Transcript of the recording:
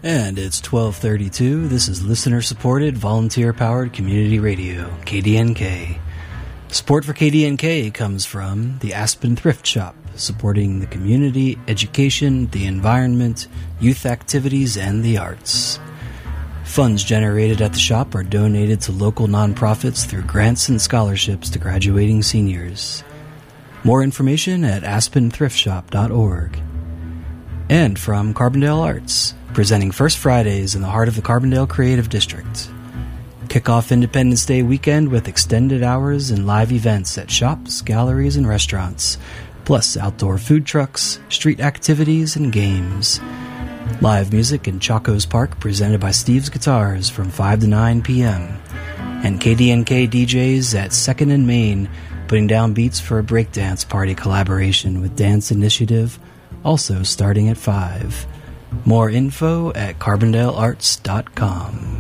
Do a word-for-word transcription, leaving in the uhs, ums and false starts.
And it's twelve thirty-two. This is listener-supported, volunteer-powered community radio, K D N K. Support for K D N K comes from the Aspen Thrift Shop, supporting the community, education, the environment, youth activities, and the arts. Funds generated at the shop are donated to local nonprofits through grants and scholarships to graduating seniors. More information at aspen thrift shop dot org. And from Carbondale Arts, presenting First Fridays in the heart of the Carbondale Creative District. Kick off Independence Day weekend with extended hours and live events at shops, galleries, and restaurants, plus outdoor food trucks, street activities, and games. Live music in Chaco's Park presented by Steve's Guitars from five to nine p.m. And K D N K D Js at second and Main putting down beats for a breakdance party collaboration with Dance Initiative, also starting at five. More info at carbondale arts dot com.